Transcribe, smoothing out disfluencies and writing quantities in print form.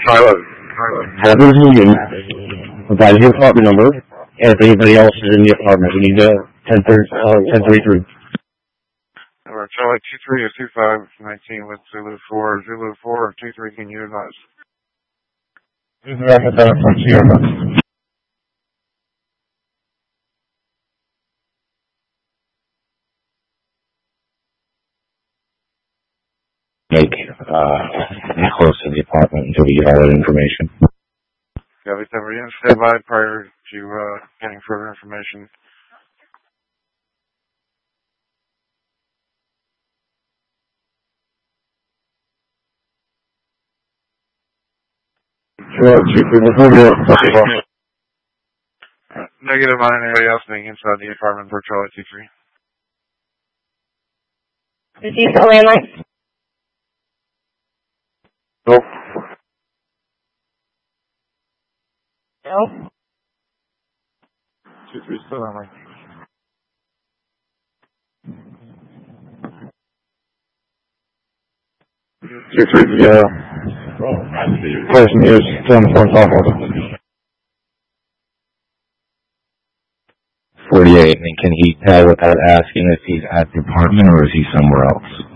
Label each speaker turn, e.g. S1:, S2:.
S1: Tyler.
S2: Heather's meeting. Provide your apartment number. And if anybody else is in the apartment, we need 1033.
S1: Alright, Charlie 23 is 2519 with Zulu 4. Zulu 4 23, can you advise?
S2: Who's the representative from Sierra? Make close to the apartment until we get all that information.
S1: Copy, somebody in standby prior to getting further information.
S2: Sure,
S1: Negative on anybody else being inside the apartment for Charlie 23.
S3: Is he the landline?
S1: Nope.
S3: No.
S1: 23 still on line.
S2: Person is still on the phone call holder. 48, and can he tell without asking if he's at the apartment or is he somewhere else?